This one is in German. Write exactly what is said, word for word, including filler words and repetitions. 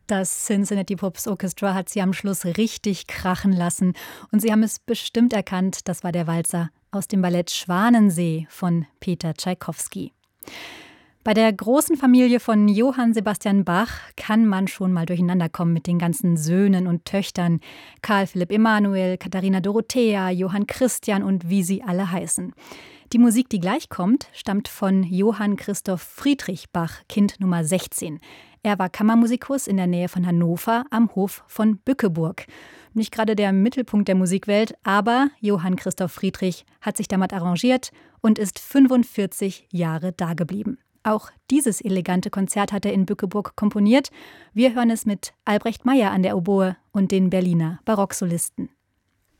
Das Cincinnati Pops Orchestra hat sie am Schluss richtig krachen lassen. Und Sie haben es bestimmt erkannt, das war der Walzer aus dem Ballett Schwanensee von Peter Tschaikowski. Bei der großen Familie von Johann Sebastian Bach kann man schon mal durcheinander kommen mit den ganzen Söhnen und Töchtern. Karl Philipp Emanuel, Katharina Dorothea, Johann Christian und wie sie alle heißen. Die Musik, die gleich kommt, stammt von Johann Christoph Friedrich Bach, Kind Nummer sechzehn. Er war Kammermusikus in der Nähe von Hannover am Hof von Bückeburg. Nicht gerade der Mittelpunkt der Musikwelt, aber Johann Christoph Friedrich hat sich damit arrangiert und ist fünfundvierzig Jahre dageblieben. Auch dieses elegante Konzert hat er in Bückeburg komponiert. Wir hören es mit Albrecht Meyer an der Oboe und den Berliner Barocksolisten.